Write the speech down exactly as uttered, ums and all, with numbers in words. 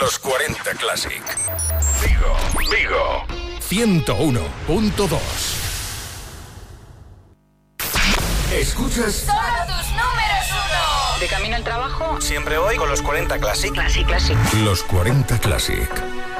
Los cuarenta Classic. Vigo, Vigo. ciento uno punto dos. ¿Escuchas? Solo tus números uno. De camino al trabajo. Siempre voy con los cuarenta Classic. Classic, Classic. Los cuarenta Classic.